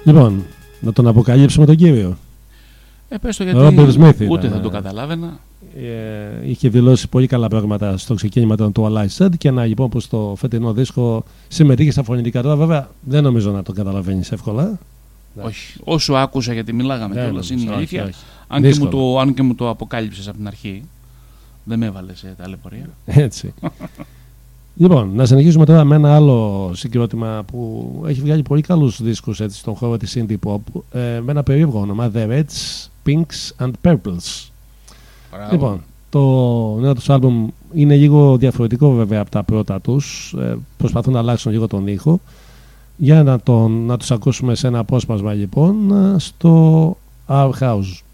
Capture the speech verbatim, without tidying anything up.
Λοιπόν, να τον αποκαλύψουμε τον κύριο. Ε, πες το γιατί Smith ούτε ήταν, θα το καταλάβαινα. Ε, είχε δηλώσει πολύ καλά πράγματα στο ξεκίνημα των Twilight Sad και να λοιπόν που στο φετινό δίσκο συμμετείχε στα φωνητικά. Τώρα βέβαια δεν νομίζω να το καταλαβαίνεις εύκολα. Όχι, όσο άκουσα γιατί μιλάγαμε κιόλας είναι η αλήθεια. Όχι, όχι. Αν, και μου το, αν και μου το αποκάλυψες από την αρχή, δεν με έβαλες σε ταλαιπωρία. Έτσι. Λοιπόν, να συνεχίσουμε τώρα με ένα άλλο συγκρότημα που έχει βγάλει πολύ καλούς δίσκους έτσι, στον χώρο της indie pop, ε, με ένα περίεργο όνομα, The Reds, Pinks and Purples. Μπράβο. Λοιπόν, το νέο τους άλμπουμ είναι λίγο διαφορετικό βέβαια από τα πρώτα τους, ε, προσπαθούν να αλλάξουν λίγο τον ήχο. Για να, τον, να τους ακούσουμε σε ένα απόσπασμα λοιπόν στο Our House.